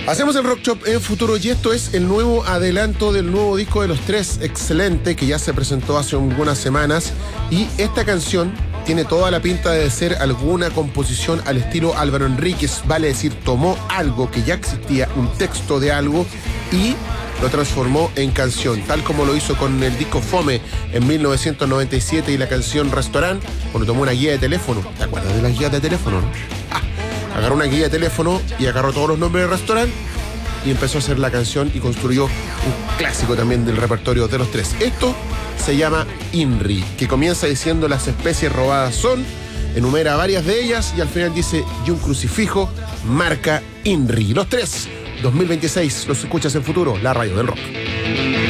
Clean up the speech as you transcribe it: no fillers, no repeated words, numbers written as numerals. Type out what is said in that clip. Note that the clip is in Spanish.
Hacemos el Rock Shop en Futuro y esto es el nuevo adelanto del nuevo disco de Los Tres, excelente, que ya se presentó hace algunas semanas. Y esta canción tiene toda la pinta de ser alguna composición al estilo Álvaro Enríquez, vale decir, tomó algo que ya existía, un texto de algo, y lo transformó en canción, tal como lo hizo con el disco Fome en 1997 y la canción Restaurant, cuando tomó una guía de teléfono. ¿Te acuerdas de las guías de teléfono, no? Agarró una guía de teléfono y agarró todos los nombres del restaurante y empezó a hacer la canción y construyó un clásico también del repertorio de Los Tres. Esto se llama INRI, que comienza diciendo las especies robadas son, enumera varias de ellas y al final dice, y un crucifijo marca INRI. Los Tres, 2026, los escuchas en Futuro, la radio del rock.